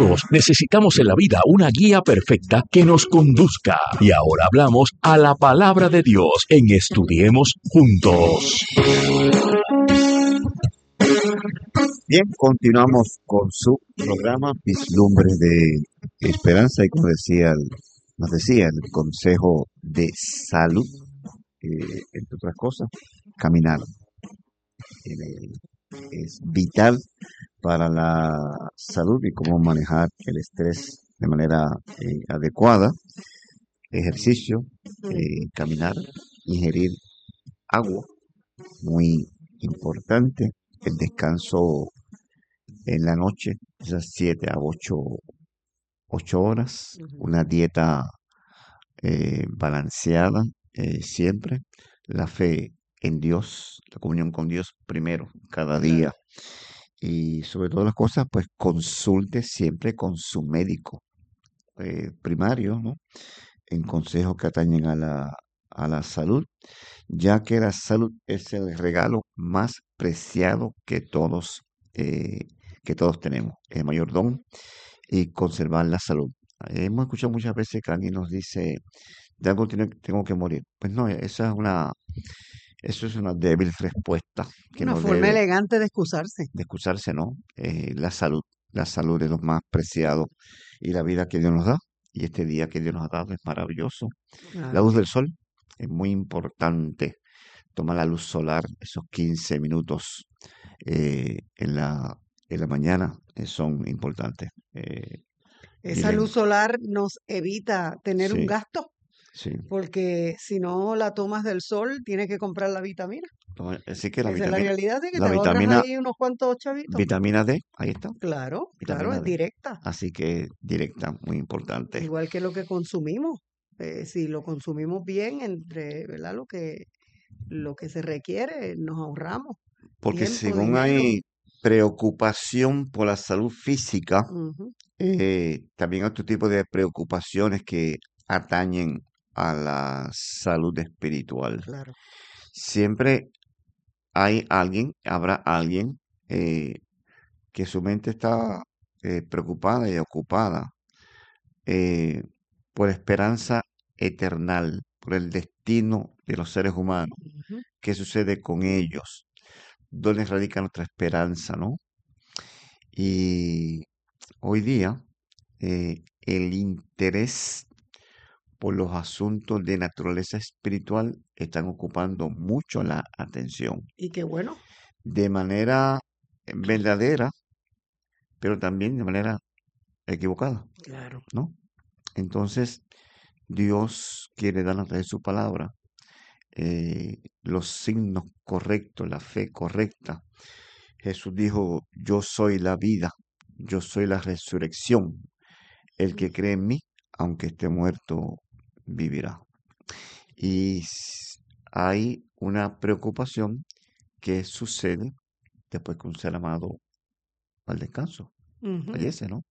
Todos necesitamos en la vida una guía perfecta que nos conduzca. Y ahora hablamos a la palabra de Dios en Estudiemos Juntos. Bien, continuamos con su programa Vislumbres de Esperanza y como nos decía el Consejo de Salud, entre otras cosas, caminar. Es vital para la salud y cómo manejar el estrés de manera adecuada. Ejercicio, caminar, ingerir agua, muy importante. El descanso en la noche, esas 7 a 8 horas, una dieta balanceada siempre, la fe en Dios, la comunión con Dios primero, cada día. Y sobre todas las cosas, pues consulte siempre con su médico primario, ¿no? En consejos que atañen a la salud, ya que la salud es el regalo más preciado que todos tenemos, el mayor don, y conservar la salud. Hemos escuchado muchas veces que alguien nos dice, de algo tengo que morir. Pues no, eso es una débil respuesta que Una no forma debe elegante de excusarse. de excusarse, ¿no? La salud es lo más preciado y la vida que Dios nos da. Y este día que Dios nos ha dado es maravilloso. La Claro. luz del sol es muy importante. Toma la luz solar, esos 15 minutos en la mañana son importantes. Esa Dilema. luz solar nos evita tener un Sí, gasto, sí. porque si no la tomas del sol, tienes que comprar la vitamina. Así que Esa es la realidad, de que la te ahorras vitamina, ahí unos cuantos chavitos. vitamina D, ahí está, Claro, claro, vitamina es D. directa. Así que directa, muy importante. Igual que lo que consumimos. Si lo consumimos bien, ¿verdad? Lo que se requiere, nos ahorramos Porque tiempo, según dinero. hay preocupación por la salud física, Ujú, también hay otro tipo de preocupaciones que atañen a la salud espiritual. claro. Siempre habrá alguien eh, que su mente está preocupada y ocupada eh, por esperanza eternal, por el destino de los seres humanos. Ujú. ¿Qué sucede con ellos? ¿Dónde radica nuestra esperanza, no? Y hoy día el interés por los asuntos de naturaleza espiritual están ocupando mucho la atención Y qué bueno. de manera verdadera, pero también de manera equivocada, Claro. ¿no? Entonces, Dios quiere darnos a través de su palabra los signos correctos, la fe correcta. Jesús dijo, yo soy la vida, yo soy la resurrección. El que cree en mí, aunque esté muerto, vivirá. Y hay una preocupación que sucede después que un ser amado al descanso, Ujú. fallece, ¿no?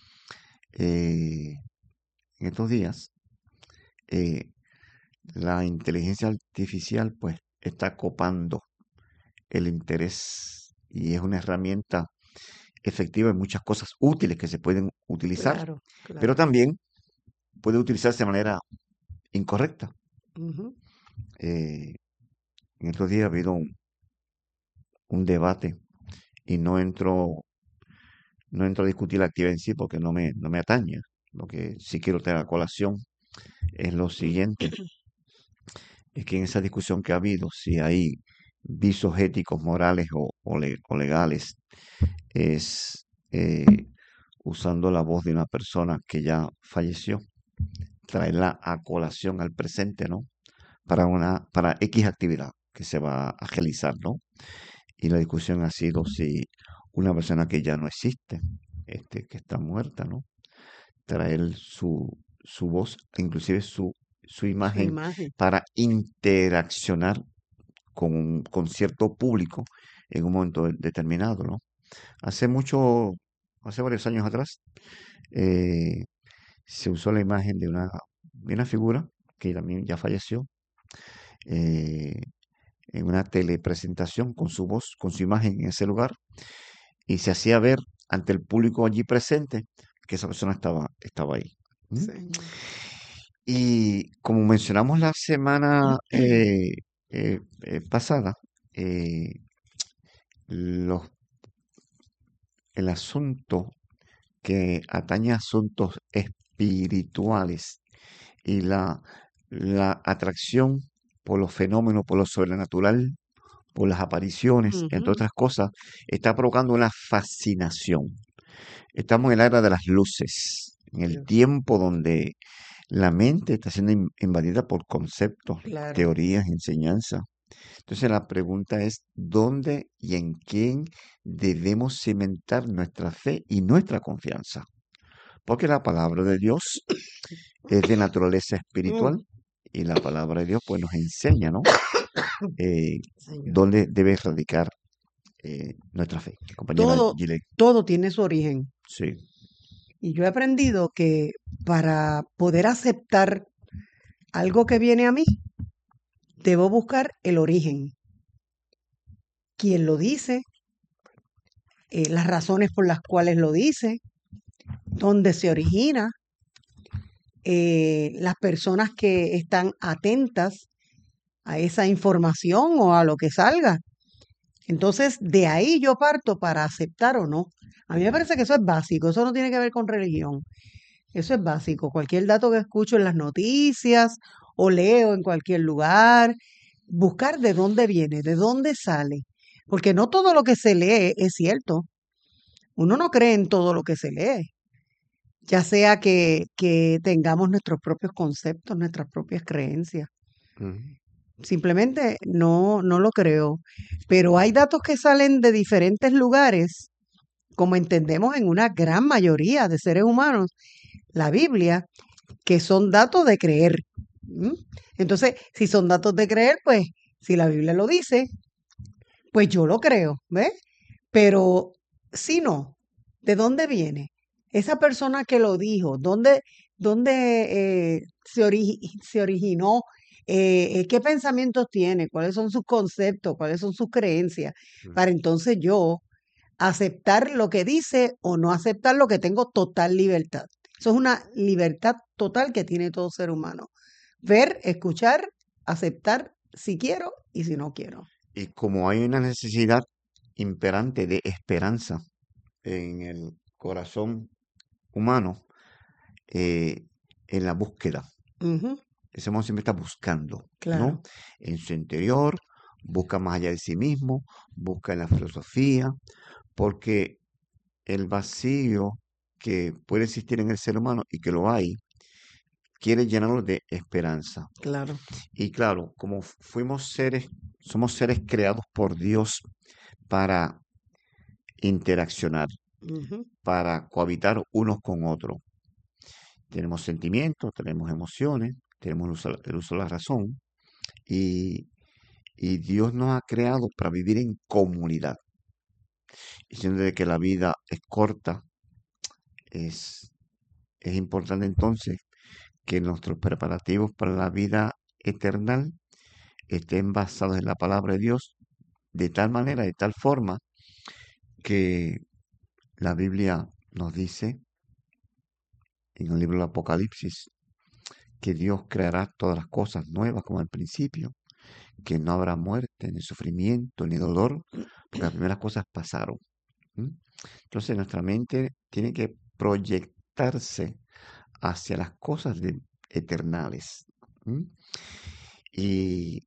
En estos días, eh, la inteligencia artificial pues está copando el interés y es una herramienta efectiva en muchas cosas útiles que se pueden utilizar, Claro, pero claro. también puede utilizarse de manera incorrecta. Ujú. Eh, en estos días ha habido un debate y no entro a discutir la actividad en sí porque no me atañe. Lo que sí quiero tener a colación es lo siguiente, es que en esa discusión que ha habido, si hay visos éticos, morales o legales, es usando la voz de una persona que ya falleció, traerla a colación al presente, ¿no? Para X actividad que se va a realizar, ¿no? Y la discusión ha sido si una persona que ya no existe, que está muerta, ¿no? Traer su voz, inclusive su Su imagen, imagen. para interaccionar con cierto público en un momento determinado, ¿no? Hace mucho, hace varios años atrás, eh, se usó la imagen de una figura que también ya falleció, eh, en una telepresentación con su voz, con su imagen en ese lugar, y se hacía ver ante el público allí presente que esa persona estaba ahí. ¿Mm? Sí. Y como mencionamos la semana pasada, eh, los, el asunto que atañe a asuntos espirituales y la atracción por los fenómenos, por lo sobrenatural, por las apariciones, entre Ujú. otras cosas, está provocando una fascinación. Estamos en la era de las luces, en el Dios, tiempo donde la mente está siendo invadida por conceptos, claro. teorías, enseñanzas. Entonces la pregunta es, ¿dónde y en quién debemos cimentar nuestra fe y nuestra confianza? Porque la palabra de Dios es de naturaleza Mm, espiritual y la palabra de Dios pues nos enseña, ¿no? Eh, Señor. dónde debe radicar nuestra fe. Compañera Todo, Gile, todo tiene su origen. sí. Y yo he aprendido que para poder aceptar algo que viene a mí, debo buscar el origen, quién lo dice, las razones por las cuales lo dice, dónde se origina, las personas que están atentas a esa información o a lo que salga. Entonces, de ahí yo parto para aceptar o no. A mí me parece que eso es básico, eso no tiene que ver con religión. Eso es básico. Cualquier dato que escucho en las noticias o leo en cualquier lugar, buscar de dónde viene, de dónde sale. Porque no todo lo que se lee es cierto. Uno no cree en todo lo que se lee, ya sea que tengamos nuestros propios conceptos, nuestras propias creencias. Ujú. Simplemente no lo creo. Pero hay datos que salen de diferentes lugares, como entendemos en una gran mayoría de seres humanos, la Biblia, que son datos de creer. ¿M? Entonces, si son datos de creer, pues si la Biblia lo dice, pues yo lo creo, ¿ves? Pero si no, ¿de dónde viene? Esa persona que lo dijo, ¿dónde se originó? ¿Qué pensamientos tiene? ¿Cuáles son sus conceptos? ¿Cuáles son sus creencias? Mm. Para entonces yo aceptar lo que dice o no aceptar lo que tengo total libertad. Eso es una libertad total que tiene todo ser humano. Ver, escuchar, aceptar si quiero y si no quiero. Y como hay una necesidad imperante de esperanza en el corazón humano, eh, en la búsqueda, Ujú, ese hombre siempre está buscando, ¿no? claro. En su interior, busca más allá de sí mismo, busca en la filosofía, porque el vacío que puede existir en el ser humano y que lo hay, quiere llenarlo de esperanza. Claro. Y claro, como fuimos seres, somos seres creados por Dios para interaccionar, Ujú, para cohabitar unos con otros. Tenemos sentimientos, tenemos emociones, tenemos el uso de la razón y, y Dios nos ha creado para vivir en comunidad. Y siendo de que la vida es corta, es, es importante entonces que nuestros preparativos para la vida eterna estén basados en la palabra de Dios de tal manera, de tal forma que la Biblia nos dice en el libro del Apocalipsis que Dios creará todas las cosas nuevas como al principio, que no habrá muerte, ni sufrimiento, ni dolor, porque las primeras cosas pasaron. ¿Mm? Entonces nuestra mente tiene que proyectarse hacia las cosas eternales. ¿Mm? Y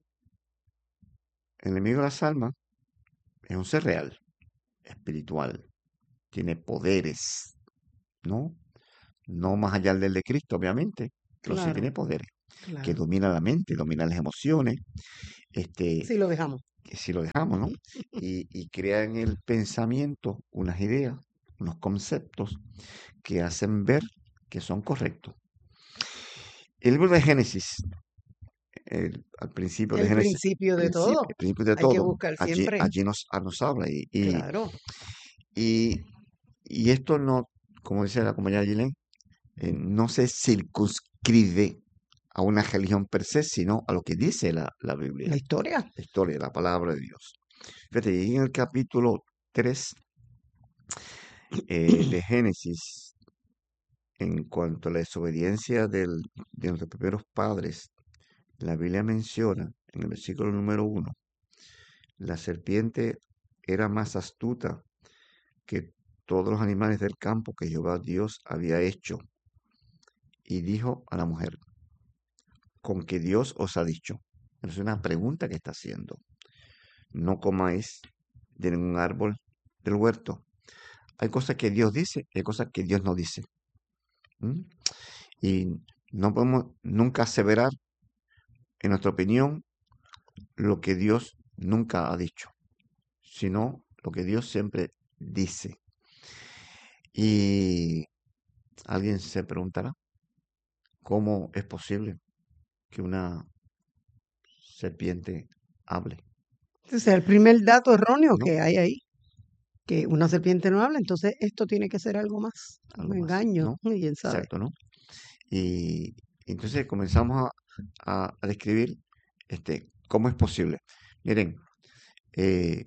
el enemigo de las almas es un ser real, espiritual, tiene poderes, ¿no? No más allá del de Cristo, obviamente, pero sí claro, tiene poderes, que claro. domina la mente, domina las emociones, este, Sí, lo dejamos. que si lo dejamos, ¿no? Y crea en el pensamiento unas ideas, unos conceptos que hacen ver que son correctos. El libro de Génesis, al principio de El Génesis, principio de el todo. principio de Hay que todo, buscar allí, siempre. allí nos habla. Claro. Y, y esto no, como dice la compañera Gilén, no se circunscribe a una religión per se, sino a lo que dice la Biblia, La historia. la historia, la palabra de Dios. Fíjate, y en el capítulo 3 de Génesis, en cuanto a la desobediencia de nuestros primeros padres, la Biblia menciona en el versículo número 1, la serpiente era más astuta que todos los animales del campo que Jehová Dios había hecho. Y dijo a la mujer, ¿con qué Dios os ha dicho? Es una pregunta que está haciendo. No comáis de ningún árbol del huerto. Hay cosas que Dios dice y hay cosas que Dios no dice. ¿Mm? Y no podemos nunca aseverar, en nuestra opinión, lo que Dios nunca ha dicho, sino lo que Dios siempre dice. Y alguien se preguntará, ¿cómo es posible que una serpiente hable? Ese es el primer dato erróneo ¿No? que hay ahí, que una serpiente no habla, entonces esto tiene que ser algo más, un Algo más, engaño, ¿no? quién sabe. Exacto, ¿no? Y entonces comenzamos a describir cómo es posible. Miren, eh,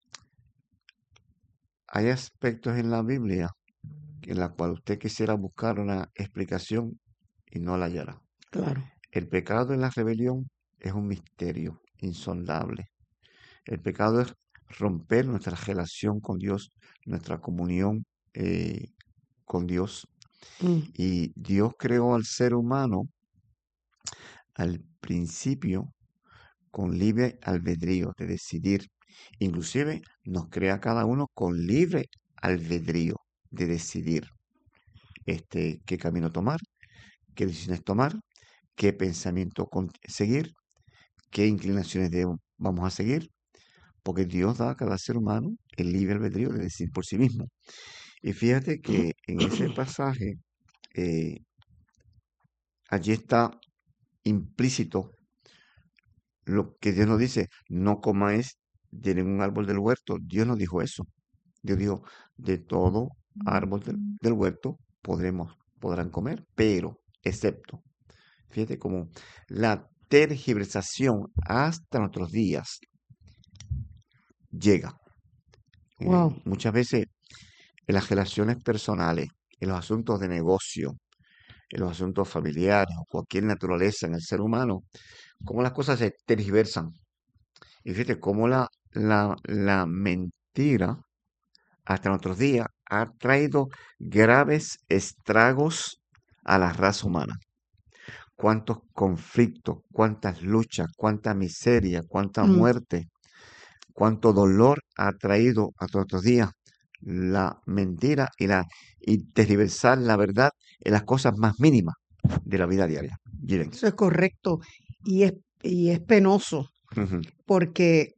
hay aspectos en la Biblia en la cual usted quisiera buscar una explicación y no la hallará. Claro. El pecado en la rebelión es un misterio insondable. El pecado es romper nuestra relación con Dios, nuestra comunión con Dios. Mm, Y Dios creó al ser humano al principio con libre albedrío de decidir. Inclusive nos crea cada uno con libre albedrío de decidir qué camino tomar, qué decisiones tomar, qué pensamiento seguir, qué inclinaciones vamos a seguir, porque Dios da a cada ser humano el libre albedrío de decidir por sí mismo. Y fíjate que en ese pasaje, eh, allí está implícito lo que Dios nos dice, no comáis de ningún árbol del huerto. Dios no dijo eso. Dios dijo, de todo árbol del huerto podrán comer, pero excepto. Fíjate cómo la tergiversación hasta nuestros días llega. wow. Muchas veces en las relaciones personales, en los asuntos de negocio, en los asuntos familiares o cualquier naturaleza en el ser humano, cómo las cosas se tergiversan. Y fíjate cómo la mentira hasta nuestros días ha traído graves estragos a la raza humana. Cuántos conflictos, cuántas luchas, cuánta miseria, cuánta Mm, muerte, cuánto dolor ha traído a nuestros días la mentira y tergiversar la verdad en las cosas más mínimas de la vida diaria. Miren. eso es correcto y es penoso Ujú, porque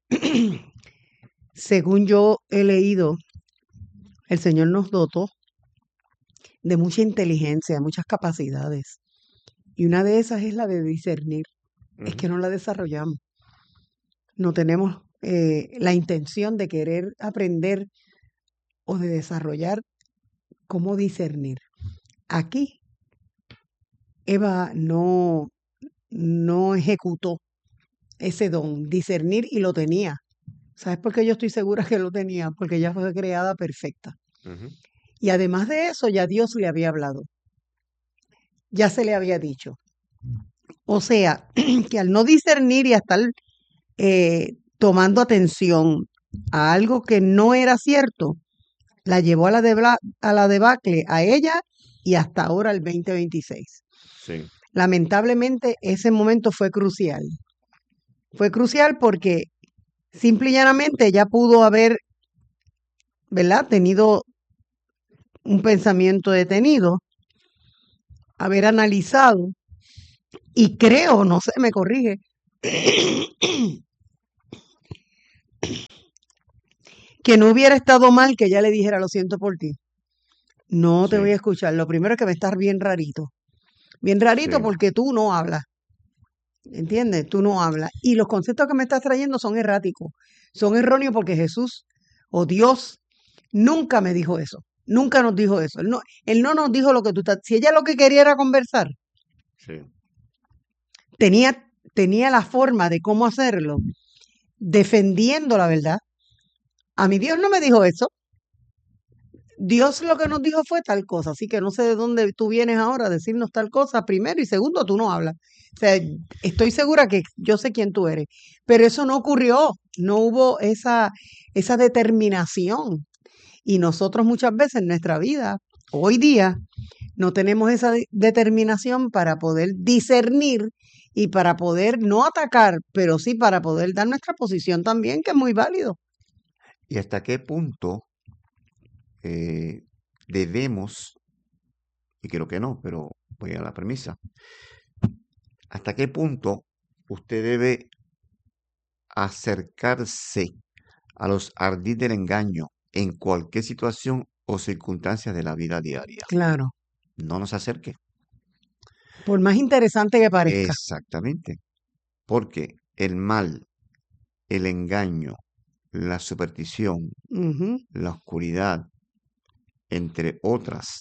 según yo he leído, el Señor nos dotó de mucha inteligencia, muchas capacidades. Y una de esas es la de discernir. Es ujú, que no la desarrollamos. No tenemos la intención de querer aprender o de desarrollar cómo discernir. Aquí Eva no ejecutó ese don, discernir, y lo tenía. ¿Sabes por qué yo estoy segura que lo tenía? Porque ella fue creada perfecta. ujú. Y además de eso, ya Dios le había hablado, ya se le había dicho. O sea, que al no discernir y a estar tomando atención a algo que no era cierto, la llevó a a la debacle a ella y hasta ahora el 2026. Sí. Lamentablemente ese momento fue crucial. Fue crucial porque simple y llanamente ella pudo haber, ¿verdad?, tenido un pensamiento detenido, haber analizado, y creo, no sé, me corrige, que no hubiera estado mal que ella le dijera lo siento por ti. No te voy a Sí, escuchar. Lo primero es que me estás bien rarito. Bien rarito sí. porque tú no hablas. ¿Entiendes? Tú no hablas. Y los conceptos que me estás trayendo son erráticos. Son erróneos porque Jesús o Dios nunca me dijo eso. Nunca nos dijo eso. Él no nos dijo lo que tú estás. Si ella lo que quería era conversar, Sí. tenía la forma de cómo hacerlo, defendiendo la verdad. A mi Dios no me dijo eso. Dios lo que nos dijo fue tal cosa, así que no sé de dónde tú vienes ahora a decirnos tal cosa, primero, y segundo, tú no hablas. O sea, estoy segura que yo sé quién tú eres, pero eso no ocurrió, no hubo esa determinación. Y nosotros muchas veces en nuestra vida, hoy día, no tenemos esa determinación para poder discernir y para poder no atacar, pero sí para poder dar nuestra posición también, que es muy válido. ¿Y hasta qué punto eh, debemos, y creo que no, pero voy a la premisa, hasta qué punto usted debe acercarse a los ardid del engaño en cualquier situación o circunstancia de la vida diaria? Claro, No nos acerque. por más interesante que parezca. Exactamente. Porque el mal, el engaño, la superstición, Ujú. la oscuridad, entre otras,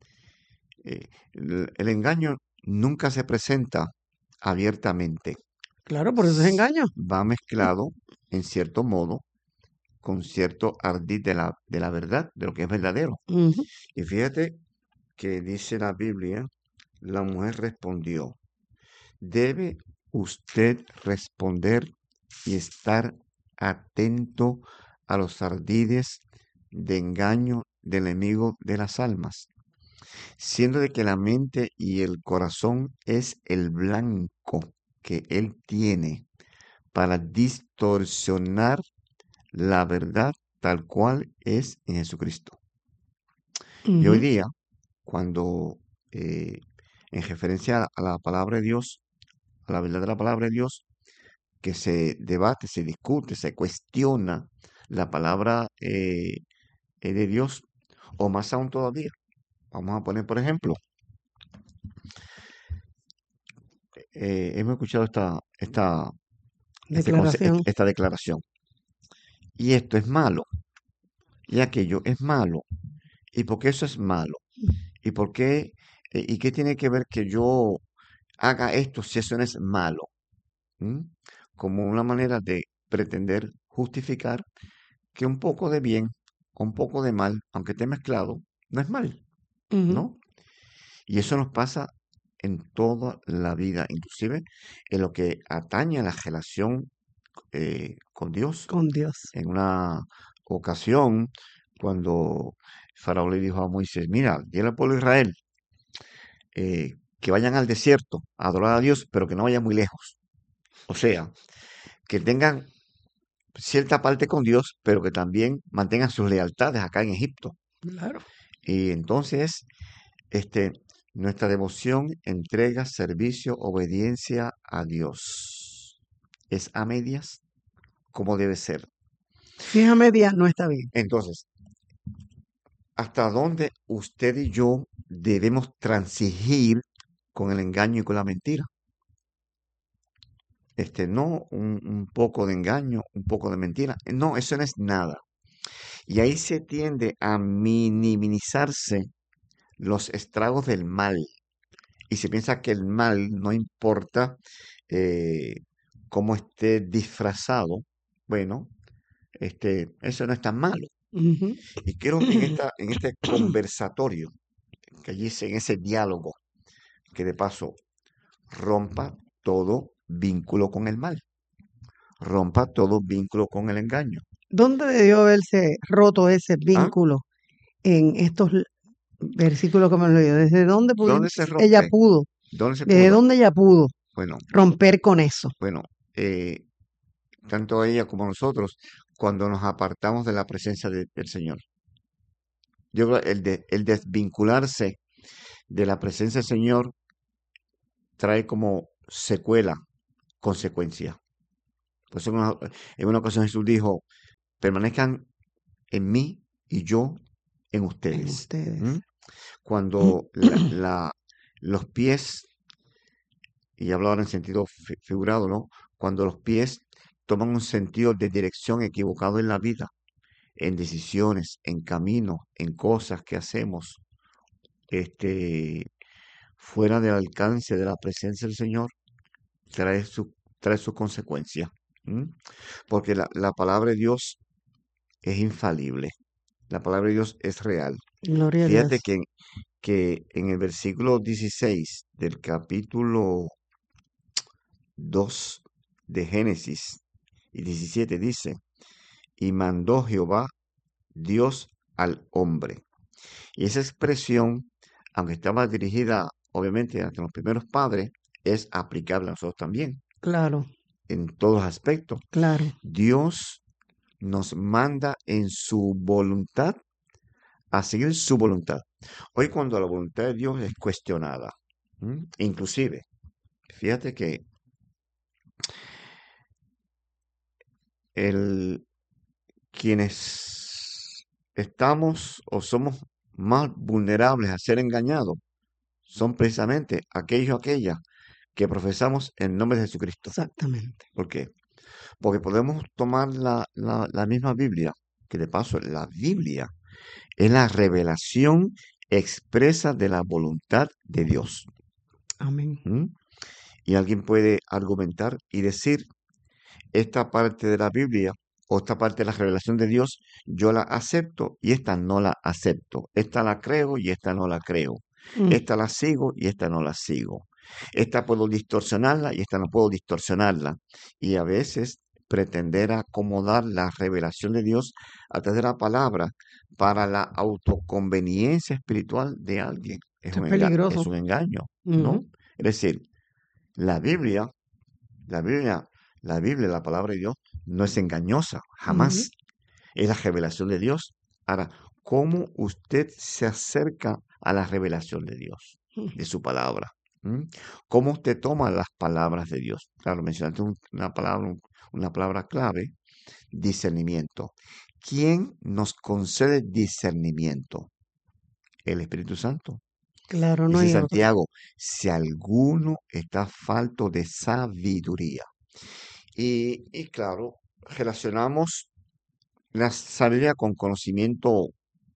el engaño nunca se presenta abiertamente. Claro, por eso es engaño. Va mezclado, en cierto modo, con cierto ardid de la verdad, de lo que es verdadero. Ujú. Y fíjate que dice la Biblia, la mujer respondió, debe usted responder y estar atento a los ardides de engaño del enemigo de las almas, siendo de que la mente y el corazón es el blanco que él tiene para distorsionar la verdad tal cual es en Jesucristo. Y hoy Ujú. día, cuando eh, en referencia a la palabra de Dios, a la verdad de la palabra de Dios, que se debate, se discute, se cuestiona la palabra de Dios, o más aún todavía. Vamos a poner, por ejemplo, hemos escuchado Declaración. esta declaración. Y esto es malo, y aquello es malo. ¿Y por qué eso es malo? ¿Y por qué, y qué tiene que ver que yo haga esto si eso no es malo? ¿Mm? Como una manera de pretender justificar que un poco de bien o un poco de mal, aunque esté mezclado, no es mal, Ujú. ¿no? Y eso nos pasa en toda la vida, inclusive en lo que atañe a la relación con Dios. Con Dios. En una ocasión, cuando Faraón le dijo a Moisés, mira, dile al pueblo de Israel que vayan al desierto a adorar a Dios, pero que no vayan muy lejos. O sea, que tengan cierta parte con Dios, pero que también mantengan sus lealtades acá en Egipto. Claro. Y entonces, este, nuestra devoción, entrega, servicio, obediencia a Dios. ¿Es a medias? Como debe ser. Si es a media, no está bien. Entonces, ¿hasta dónde usted y yo debemos transigir con el engaño y con la mentira? No un poco de engaño, un poco de mentira. No, eso no es nada. Y ahí se tiende a minimizarse los estragos del mal. Y se piensa que el mal no importa eh, cómo esté disfrazado. Bueno, eso no es tan malo. Ujú. Y quiero que en este conversatorio, que allí en ese diálogo, que de paso rompa todo vínculo con el mal, rompa todo vínculo con el engaño. ¿Dónde debió haberse roto ese ¿Ah? vínculo en estos versículos que me lo dio? ¿Desde dónde ¿Dónde se ella rompe? pudo? ¿Dónde se ¿Desde pudo? dónde ella pudo Bueno, romper con eso? bueno, eh, tanto ella como nosotros, cuando nos apartamos de la presencia del Señor. Yo creo el desvincularse de la presencia del Señor trae como secuela, consecuencia. Por eso en una ocasión Jesús dijo, permanezcan en mí y yo en En ustedes. ¿Mm? ustedes. Cuando los pies, y hablo ahora en sentido figurado, ¿no? Cuando los pies toman un sentido de dirección equivocado en la vida, en decisiones, en caminos, en cosas que hacemos, este, fuera del alcance de la presencia del Señor, trae trae su consecuencia. ¿Mm? Porque la palabra de Dios es infalible. La palabra de Dios es real. Gloria a Fíjate Dios. que en el versículo 16 del capítulo 2 de Génesis y 17 dice, y mandó Jehová Dios al hombre. Y esa expresión, aunque estaba dirigida obviamente a los primeros padres, es aplicable a nosotros también, Claro, en todos aspectos. claro. Dios nos manda en su voluntad a seguir su voluntad. Hoy cuando la voluntad de Dios es cuestionada, inclusive, fíjate que el, quienes estamos o somos más vulnerables a ser engañados son precisamente aquellos o aquellas que profesamos el nombre de Jesucristo. Exactamente. ¿Por qué? Porque podemos tomar la misma Biblia, que de paso la Biblia es la revelación expresa de la voluntad de Dios. Amén. ¿Mm? Y alguien puede argumentar y decir, esta parte de la Biblia o esta parte de la revelación de Dios, yo la acepto y esta no la acepto. Esta la creo y esta no la creo. Mm, Esta la sigo y esta no la sigo. Esta puedo distorsionarla y esta no puedo distorsionarla. Y a veces pretender acomodar la revelación de Dios a través de la palabra para la autoconveniencia espiritual de alguien Esto es es peligroso. un engaño, ¿no? Ujú, Es decir, la Biblia, la Biblia, la palabra de Dios, no es engañosa, ujú. jamás. Es la revelación de Dios. Ahora, ¿cómo usted se acerca a la revelación de Dios, de su palabra? ¿Mm? ¿Cómo usted toma las palabras de Dios? Claro, mencionaste una palabra clave, discernimiento. ¿Quién nos concede discernimiento? El Espíritu Santo. Claro, no Dice hay otro. Santiago, si alguno está falto de sabiduría. Y claro, relacionamos la sabiduría con conocimiento,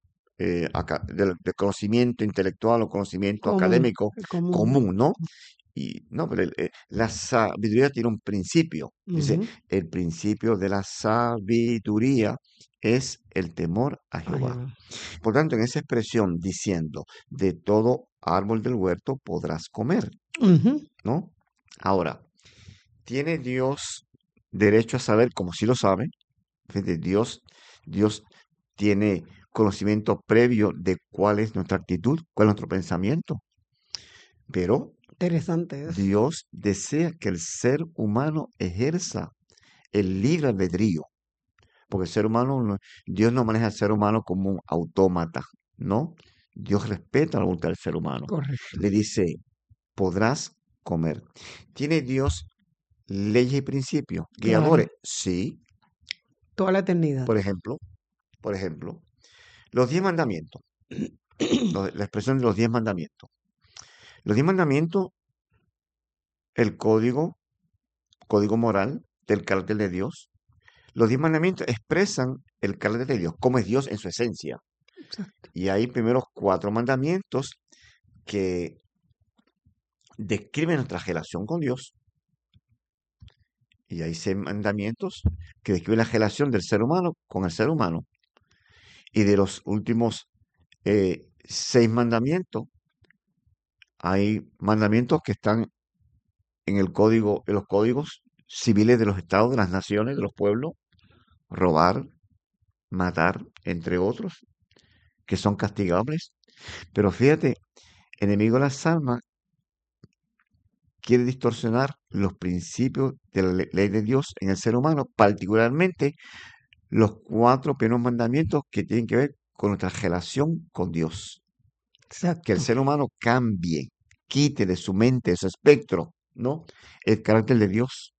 de conocimiento intelectual o conocimiento Común, académico el común. común, ¿no? Y no, pero la sabiduría tiene un principio. Dice, Ujú. el principio de la sabiduría es el temor a Ay, Jehová. Por tanto, en esa expresión diciendo, de todo árbol del huerto podrás comer, ujú. ¿no? Ahora, ¿tiene Dios derecho a saber, como si lo sabe? Fíjate, Dios tiene conocimiento previo de cuál es nuestra actitud, cuál es nuestro pensamiento, pero Interesante eso. Dios desea que el ser humano ejerza el libre albedrío, porque el ser humano, Dios no maneja al ser humano como un autómata, ¿no? Dios respeta la voluntad del ser humano. Correcto. Le dice, podrás comer. ¿Tiene Dios leyes y principios Claro. guiadores? Sí. Toda la eternidad. Por ejemplo, por ejemplo, los 10 mandamientos, la expresión de los 10 mandamientos. Los 10 mandamientos, el código moral del carácter de Dios. Los 10 mandamientos expresan el carácter de Dios, cómo es Dios en su esencia. Exacto. Y hay primeros 4 mandamientos que describen nuestra relación con Dios. Y hay 6 mandamientos que describen la relación del ser humano con el ser humano. Y de los últimos 6 mandamientos, hay mandamientos que están en los códigos civiles de los estados, de las naciones, de los pueblos, robar, matar, entre otros, que son castigables. Pero fíjate, enemigo de las almas quiere distorsionar los principios de la ley de Dios en el ser humano, particularmente los 4 primeros mandamientos que tienen que ver con nuestra relación con Dios. Que el Exacto. ser humano cambie, quite de su mente, de su espectro, ¿no? El carácter de Dios,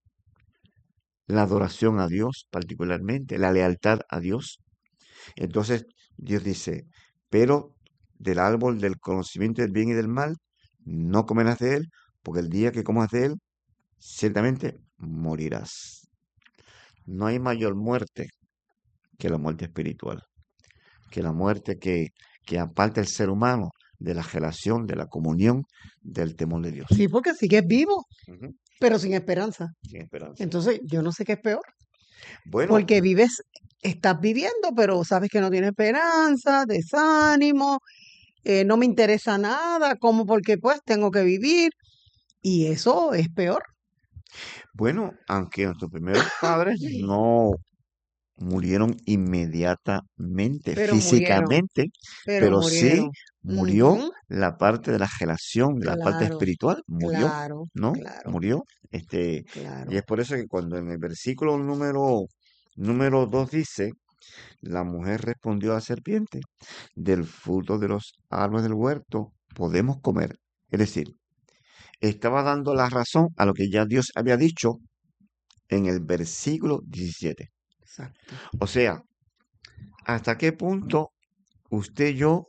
la adoración a Dios particularmente, la lealtad a Dios. Entonces Dios dice, pero del árbol del conocimiento del bien y del mal, no comerás de él, porque el día que comas de él, ciertamente morirás. No hay mayor muerte que la muerte espiritual, que la muerte que aparta el ser humano de la relación, de la comunión, del temor de Dios. Sí, porque sigues vivo, Ujú, pero sin esperanza. sin esperanza. Entonces, yo no sé qué es peor, Bueno, porque vives estás viviendo, pero sabes que no tienes esperanza, desánimo, no me interesa nada, como porque pues tengo que vivir y eso es peor, Bueno, aunque nuestros primeros padres no murieron inmediatamente, pero murieron, físicamente, pero pero sí murieron. murió Ujú, la parte de la relación, de la parte claro, espiritual, murió, claro, ¿no? claro, Murió. Y es claro. por eso que cuando en el versículo número 2 dice, la mujer respondió a la serpiente, del fruto de los árboles del huerto podemos comer. Es decir, estaba dando la razón a lo que ya Dios había dicho en el versículo 17. Exacto. O sea, ¿hasta qué punto usted y yo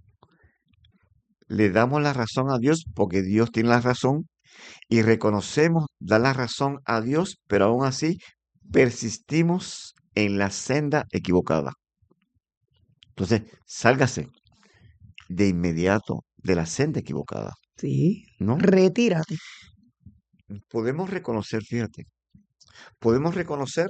le damos la razón a Dios porque Dios tiene la razón y reconocemos dar la razón a Dios, pero aún así persistimos en la senda equivocada? Entonces, sálgase de inmediato de la senda equivocada, Sí, ¿no? retírate. Podemos reconocer, fíjate, podemos reconocer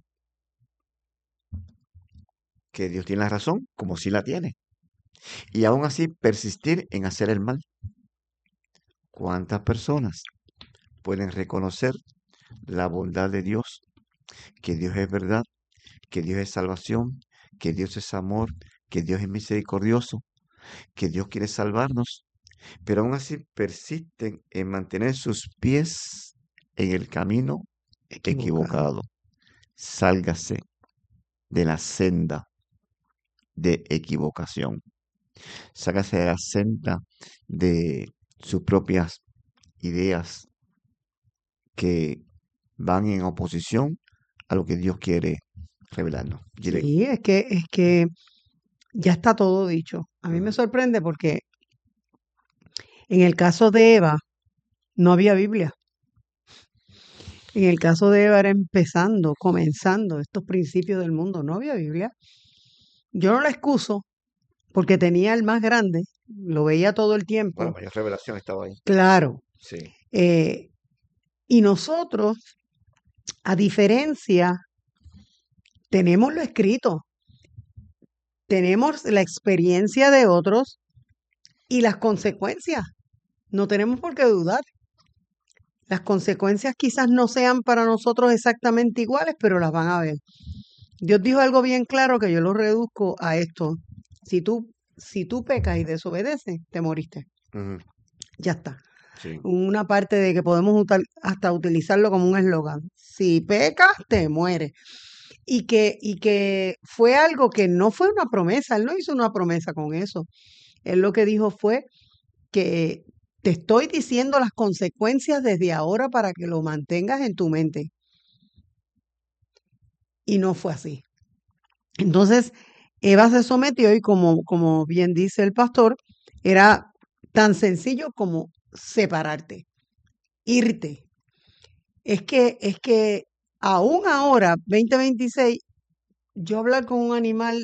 que Dios tiene la razón, como si la tiene, y aún así persistir en hacer el mal. ¿Cuántas personas pueden reconocer la bondad de Dios, que Dios es verdad, que Dios es salvación, que Dios es amor, que Dios es misericordioso, que Dios quiere salvarnos, pero aún así persisten en mantener sus pies en el camino Equivocado. equivocado? Sálgase de la senda de equivocación. Sálgase de la senda de sus propias ideas que van en oposición a lo que Dios quiere revelarnos. Gire. Sí, es que ya está todo dicho. A mí me Ujú. sorprende porque en el caso de Eva no había Biblia. En el caso de Eva era empezando, comenzando estos principios del mundo, no había Biblia. Yo no la excuso porque tenía el más grande, lo veía todo el Bueno, tiempo, mayor revelación estaba ahí. claro. Sí. eh, y nosotros, a diferencia, tenemos lo escrito, tenemos la experiencia de otros y las consecuencias. No tenemos por qué dudar. Las consecuencias quizás no sean para nosotros exactamente iguales, pero las van a ver. Dios dijo algo bien claro que yo lo reduzco a esto. Si tú pecas y desobedeces, te moriste. Ujú. Ya está. Sí. Una parte de que podemos hasta utilizarlo como un eslogan. Si pecas, te mueres. Y que fue algo que no fue una promesa. Él no hizo una promesa con eso. Él lo que dijo fue que te estoy diciendo las consecuencias desde ahora para que lo mantengas en tu mente. Y no fue así. Entonces, Eva se sometió y como bien dice el pastor, era tan sencillo como separarte, irte. Es que aún ahora, 2026, yo hablar con un animal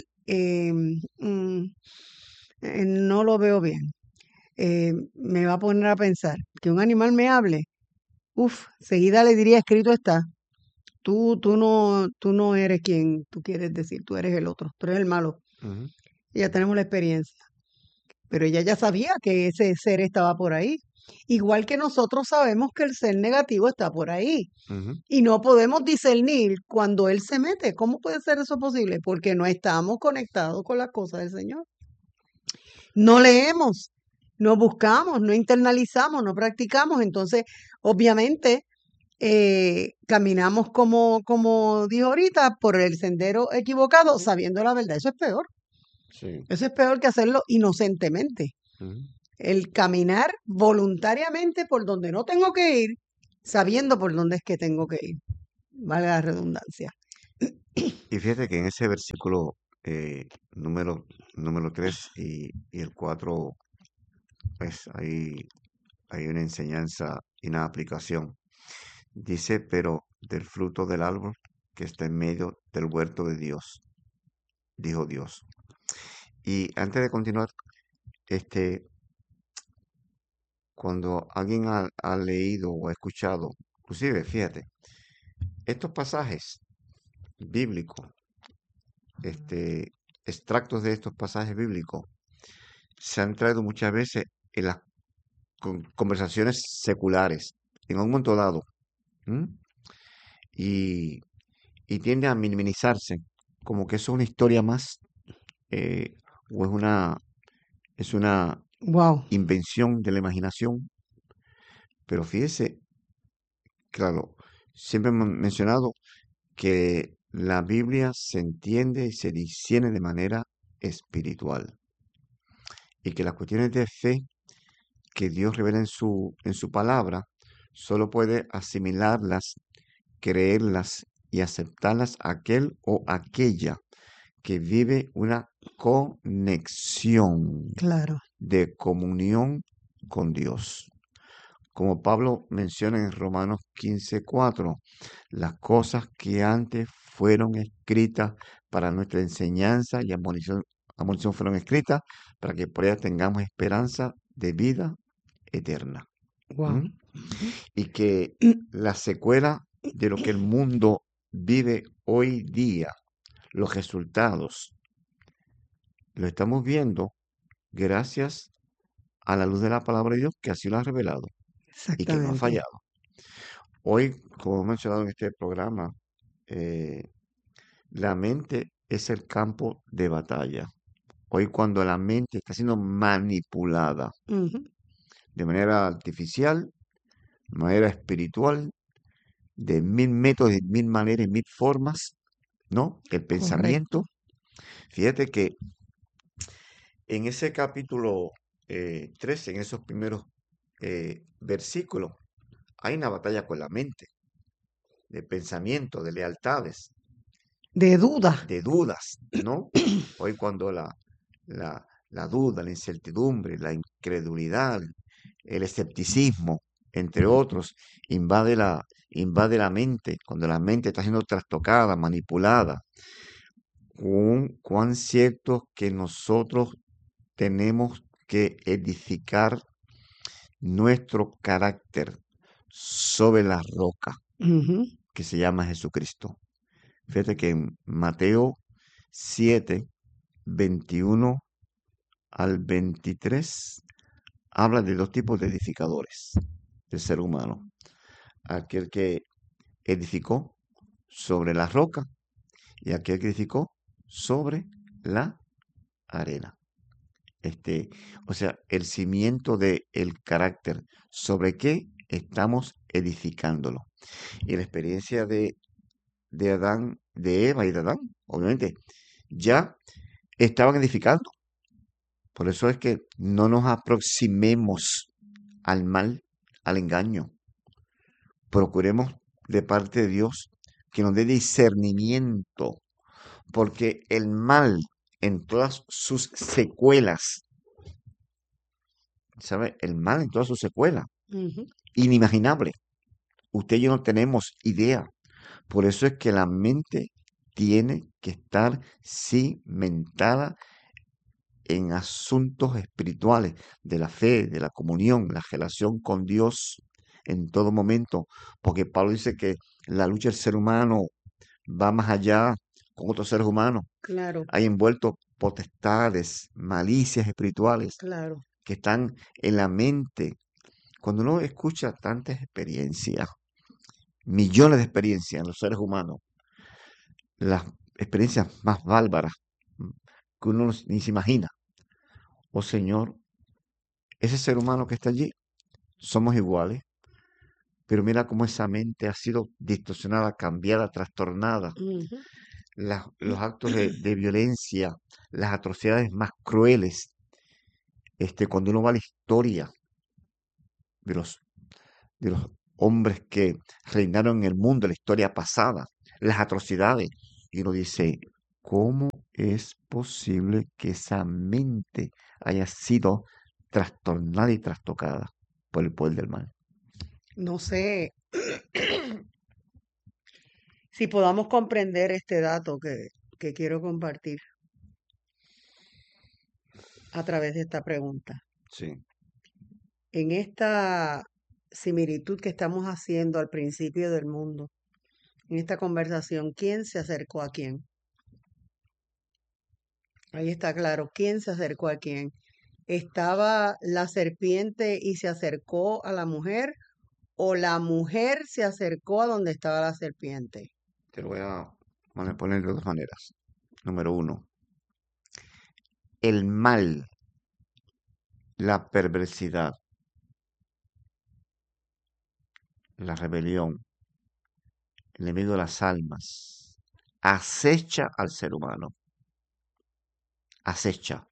no lo veo bien. Me va a poner a pensar que un animal me hable. Uf, seguida le diría, escrito está. Tú no eres quien tú quieres decir, tú eres el otro, tú eres el malo. Ujú. Ya tenemos la experiencia, pero ella ya sabía que ese ser estaba por ahí. Igual que nosotros sabemos que el ser negativo está por ahí. Ujú. Y no podemos discernir cuando él se mete. ¿Cómo puede ser eso posible? Porque no estamos conectados con las cosas del Señor. No leemos, no buscamos, no internalizamos, no practicamos. Entonces, obviamente, caminamos como dijo ahorita, por el sendero equivocado, sabiendo la verdad. Eso es peor. Sí. Eso es peor que hacerlo inocentemente. Ujú. El caminar voluntariamente por donde no tengo que ir, sabiendo por dónde es que tengo que ir. Valga la redundancia. Y fíjate que en ese versículo número 3 y el 4, pues hay una enseñanza y una aplicación. Dice, pero del fruto del árbol que está en medio del huerto de Dios, dijo Dios. Y antes de continuar, este, cuando alguien ha leído o ha escuchado, inclusive, fíjate, estos pasajes bíblicos este, extractos de estos pasajes bíblicos se han traído muchas veces en las conversaciones seculares, en un momento dado, ¿m? y, y tiende a minimizarse, como que eso es una historia más, eh, o es una Wow. invención de la imaginación. Pero fíjese, claro, siempre hemos mencionado que la Biblia se entiende y se discierne de manera espiritual y que las cuestiones de fe que Dios revela en su palabra solo puede asimilarlas, creerlas y aceptarlas aquel o aquella que vive una conexión Claro. de comunión con Dios. Como Pablo menciona en Romanos 15:4, las cosas que antes fueron escritas para nuestra enseñanza y admonición fueron escritas para que por ellas tengamos esperanza de vida eterna. Wow. ¿Mm? Y que la secuela de lo que el mundo vive hoy día, los resultados, lo estamos viendo gracias a la luz de la palabra de Dios que así lo ha revelado y que no ha Exactamente. fallado. Hoy, como he mencionado en este programa, eh, la mente es el campo de batalla. Hoy cuando la mente está siendo manipulada Ujú. de manera artificial, de manera espiritual, de mil métodos, de mil maneras, mil formas, ¿no? El Correcto. pensamiento. Fíjate que en ese capítulo 13, en esos primeros versículos, hay una batalla con la mente, de pensamiento, de lealtades, De duda. de dudas, ¿no? Hoy cuando la duda, la incertidumbre, la incredulidad, el escepticismo, entre otros, invade la mente, cuando la mente está siendo trastocada, manipulada, cuán cierto que nosotros tenemos que edificar nuestro carácter sobre la roca Ujú. que se llama Jesucristo. Fíjate que en Mateo 7, 21 al 23 habla de dos tipos de edificadores del ser humano. Aquel que edificó sobre la roca y aquel que edificó sobre la arena. Este, o sea, el cimiento del carácter, sobre qué estamos edificándolo. Y la experiencia de Adán, de Eva y de Adán, obviamente, ya estaban edificando. Por eso es que no nos aproximemos al mal, al engaño. Procuremos de parte de Dios que nos dé discernimiento, porque el mal en todas sus secuelas, ¿sabe? El mal en todas sus secuelas, Ujú. inimaginable. Usted y yo no tenemos idea. Por eso es que la mente tiene que estar cimentada en asuntos espirituales, de la fe, de la comunión, la relación con Dios en todo momento, porque Pablo dice que la lucha del ser humano va más allá con otros seres humanos. Claro, Hay envueltos potestades, malicias espirituales claro. que están en la mente. Cuando uno escucha tantas experiencias, millones de experiencias en los seres humanos, las experiencias más bárbaras que uno ni se imagina. Oh Señor, ese ser humano que está allí, somos iguales, pero mira cómo esa mente ha sido distorsionada, cambiada, trastornada. Ujú. Los actos de violencia, las atrocidades más crueles, cuando uno va a la historia de de los hombres que reinaron en el mundo, la historia pasada, las atrocidades, y uno dice, ¿cómo es posible que esa mente haya sido trastornada y trastocada por el poder del mal? No sé si podamos comprender este dato que quiero compartir a través de esta pregunta. Sí, En esta similitud que estamos haciendo al principio del mundo, en esta conversación, ¿quién se acercó a quién? Ahí está claro quién se acercó a quién. ¿Estaba la serpiente y se acercó a la mujer o la mujer se acercó a donde estaba la serpiente? Te lo voy a poner de dos maneras. Número uno, el mal, la perversidad, la rebelión, el enemigo de las almas, acecha al ser humano, acecha.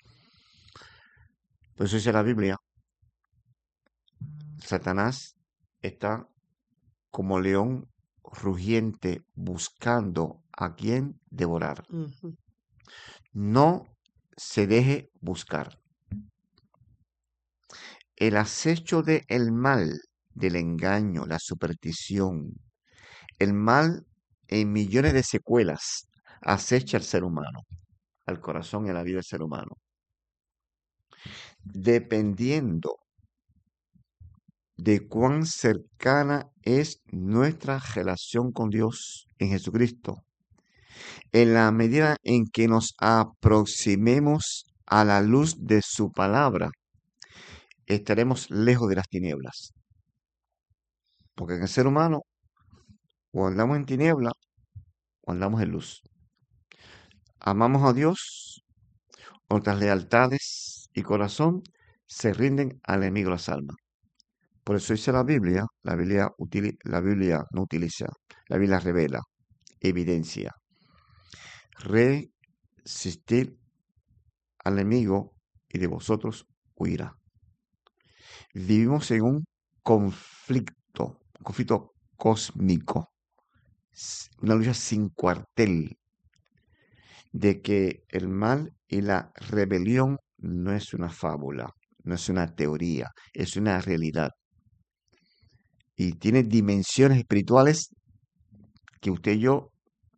Por eso dice la Biblia, Satanás está como león rugiente buscando a quien devorar. Ujú. No se deje buscar. El acecho del mal, del engaño, la superstición, el mal en millones de secuelas acecha al ser humano, al corazón y a la vida del ser humano. Dependiendo de cuán cercana es nuestra relación con Dios en Jesucristo, en la medida en que nos aproximemos a la luz de su palabra, estaremos lejos de las tinieblas. Porque en el ser humano, o andamos en tiniebla, o andamos en luz. Amamos a Dios, otras lealtades y corazón se rinden al enemigo de las almas. Por eso dice la Biblia no utiliza, la Biblia revela, evidencia. Resistir al enemigo y de vosotros huirá. Vivimos en un conflicto cósmico, una lucha sin cuartel, de que el mal y la rebelión no es una fábula, no es una teoría, es una realidad. Y tiene dimensiones espirituales que usted y yo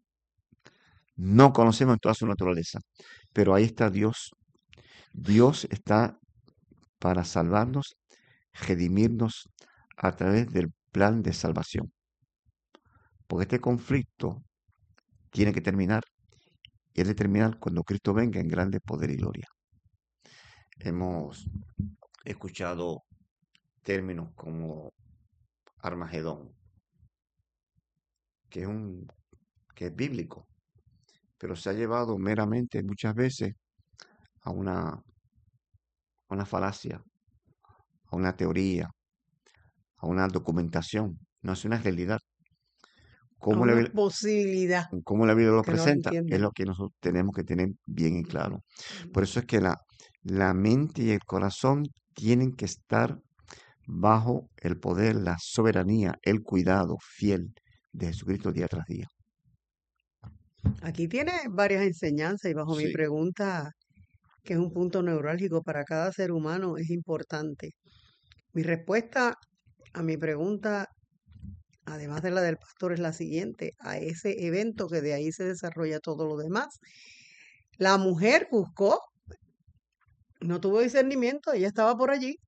no conocemos en toda su naturaleza. Pero ahí está Dios. Dios está para salvarnos, redimirnos a través del plan de salvación. Porque este conflicto tiene que terminar. Y es de terminar cuando Cristo venga en grande poder y gloria. Hemos escuchado términos como Armagedón, que es que es bíblico, pero se ha llevado meramente muchas veces a una falacia, a una teoría, a una documentación. No es una realidad. A ¿Cómo una posibilidad cómo la Biblia lo que no la presenta? Es entienden. lo que nosotros tenemos que tener bien en claro. Por eso es que la mente y el corazón tienen que estar bajo el poder, la soberanía, el cuidado fiel de Jesucristo día tras día. Aquí tiene varias enseñanzas y bajo mi Sí. pregunta, que es un punto neurálgico para cada ser humano, es importante. Mi respuesta a mi pregunta, además de la del pastor, es la siguiente. A ese evento que de ahí se desarrolla todo lo demás, la mujer buscó, no tuvo discernimiento, ella estaba por allí.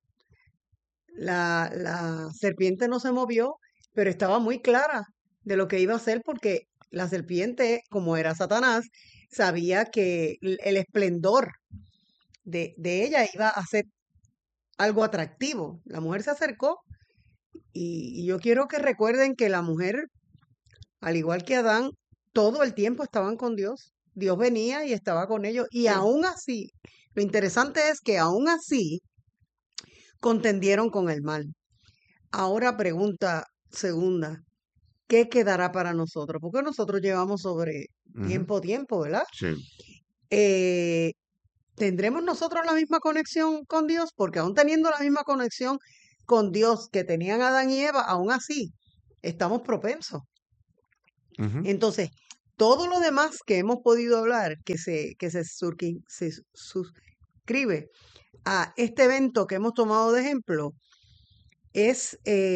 La serpiente no se movió, pero estaba muy clara de lo que iba a hacer porque la serpiente, como era Satanás, sabía que el esplendor de ella iba a ser algo atractivo. La mujer se acercó y yo quiero que recuerden que la mujer, al igual que Adán, todo el tiempo estaban con Dios. Dios venía y estaba con ellos. Y aún así, lo interesante es que aún así contendieron con el mal. Ahora pregunta segunda, ¿qué quedará para nosotros? Porque nosotros llevamos sobre Ujú. tiempo, ¿verdad? Sí. Eh, ¿Tendremos nosotros la misma conexión con Dios? Porque aún teniendo la misma conexión con Dios que tenían Adán y Eva, aún así estamos propensos. Ujú. Entonces, todo lo demás que hemos podido hablar, se suscribe a este evento que hemos tomado de ejemplo, es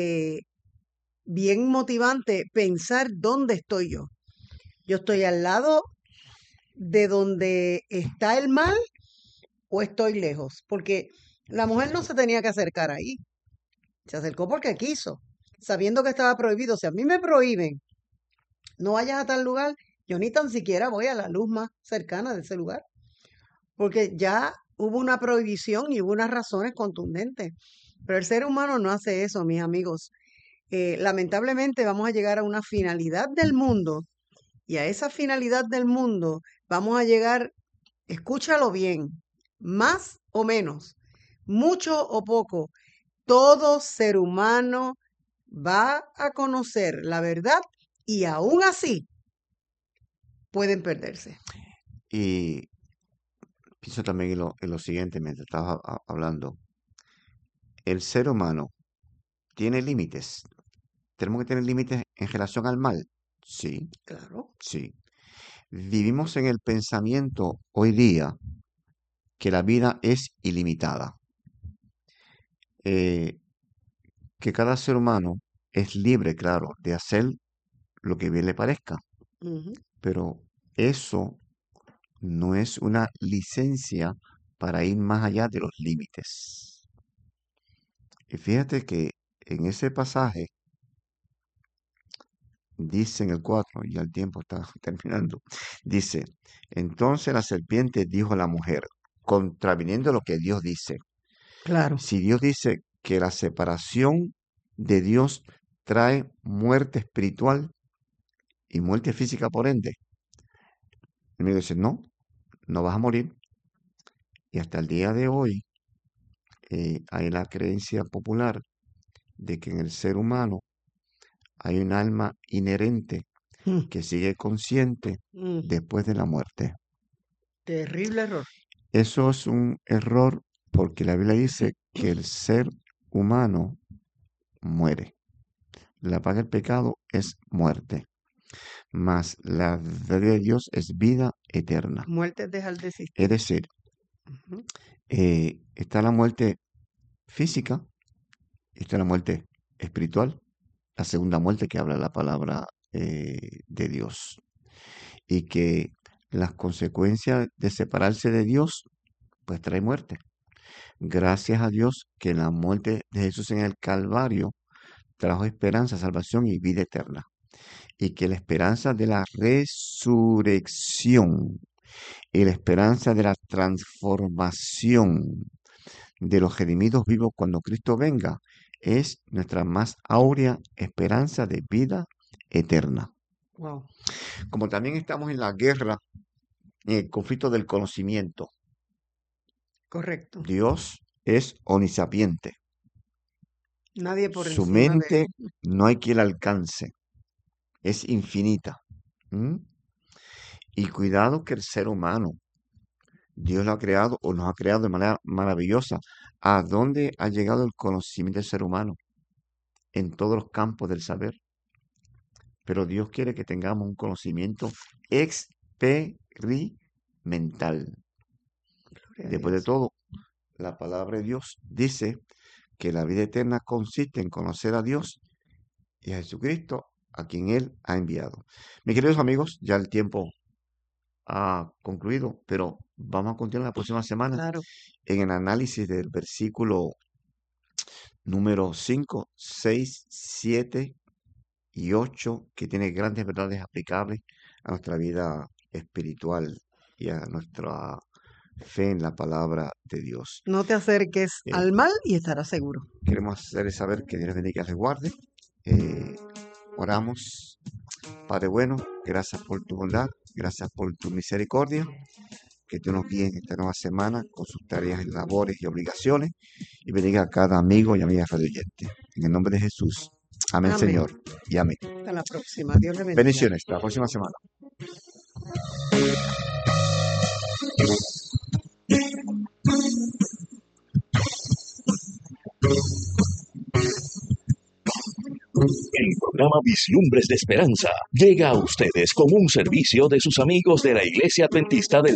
bien motivante pensar dónde estoy yo. ¿Yo estoy al lado de donde está el mal o estoy lejos? Porque la mujer no se tenía que acercar ahí. Se acercó porque quiso, sabiendo que estaba prohibido. Si a mí me prohíben, no vayas a tal lugar, yo ni tan siquiera voy a la luz más cercana de ese lugar. porque ya hubo una prohibición y hubo unas razones contundentes. Pero el ser humano no hace eso, mis amigos. Lamentablemente vamos a llegar a una finalidad del mundo y a esa finalidad del mundo vamos a llegar, escúchalo bien, más o menos, mucho o poco, todo ser humano va a conocer la verdad y aún así pueden perderse. Y pienso también en lo siguiente, mientras estaba hablando. El ser humano tiene límites. ¿Tenemos que tener límites en relación al mal? Sí, Claro. sí. Vivimos en el pensamiento hoy día que la vida es ilimitada, eh, que cada ser humano es libre, claro, de hacer lo que bien le parezca, Ujú. pero eso no es una licencia para ir más allá de los límites. Y fíjate que en ese pasaje dice en el 4, ya el tiempo está terminando, dice, entonces la serpiente dijo a la mujer, contraviniendo lo que Dios dice. Claro. Si Dios dice que la separación de Dios trae muerte espiritual y muerte física por ende, el enemigo dice, no, no vas a morir. Y hasta el día de hoy hay la creencia popular de que en el ser humano hay un alma inherente Mm, que sigue consciente mm, después de la muerte. Terrible error. Eso es un error porque la Biblia dice que el ser humano muere. La paga del pecado es muerte, mas la verdad de Dios es vida eterna. Muerte es dejar de Es existir. decir, Ujú. está la muerte física, está la muerte espiritual, la segunda muerte que habla la palabra de Dios. Y que las consecuencias de separarse de Dios, pues trae muerte. Gracias a Dios que la muerte de Jesús en el Calvario trajo esperanza, salvación y vida eterna. Y que la esperanza de la resurrección y la esperanza de la transformación de los redimidos vivos cuando Cristo venga es nuestra más áurea esperanza de vida eterna. Wow. Como también estamos en la guerra, en el conflicto del conocimiento, Correcto. Dios es omnisapiente. Nadie por Su encima de mente él. no hay quien la alcance, es infinita. ¿Mm? Y cuidado que el ser humano, Dios lo ha creado o nos ha creado de manera maravillosa. ¿A dónde ha llegado el conocimiento del ser humano? En todos los campos del saber. Pero Dios quiere que tengamos un conocimiento experimental. Gloria a Después de Dios. todo, la palabra de Dios dice que la vida eterna consiste en conocer a Dios y a Jesucristo, a quien Él ha enviado. Mis queridos amigos, ya el tiempo ha concluido, pero vamos a continuar la próxima semana Claro. en el análisis del versículo número 5, 6, 7 y 8, que tiene grandes verdades aplicables a nuestra vida espiritual y a nuestra fe en la palabra de Dios. No te acerques Eh, al mal y estarás seguro. Queremos hacerles saber que Dios les bendiga y les guarde. Oramos. Padre bueno, gracias por tu bondad, gracias por tu misericordia, que tú nos guíes en esta nueva semana con sus tareas, labores y obligaciones, y bendiga a cada amigo y amiga radioyente. En el nombre de Jesús. Amén, Amén. Señor, y amén. Hasta la próxima. Dios le bendiga. Bendiciones, hasta la próxima semana. El programa Vislumbres de Esperanza llega a ustedes como un servicio de sus amigos de la Iglesia Adventista del